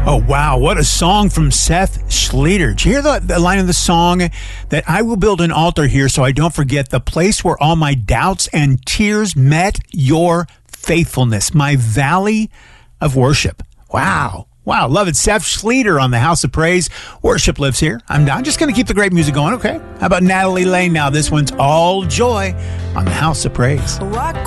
Oh, wow. What a song from Seth Schleter. Did you hear the line of the song that I will build an altar here so I don't forget the place where all my doubts and tears met your faithfulness, my valley of worship. Wow. Wow. Love it. Seth Schleter on the House of Praise. Worship lives here. I'm just going to keep the great music going. Okay. How about Natalie Lane now? This one's All Joy on the House of Praise.